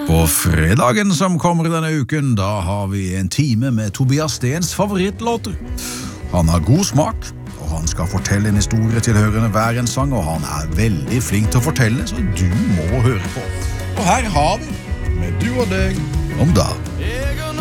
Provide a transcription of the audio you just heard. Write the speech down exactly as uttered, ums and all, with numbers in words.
På fredagen som kommer denne uken, da har vi en time med Tobias Stens favorittlåter. Han har god smak, og han skal fortelle en historie tilhørende hver en sang, og han er veldig flink til å fortelle, så du må høre på. Og her har vi, med du og deg, om dagen.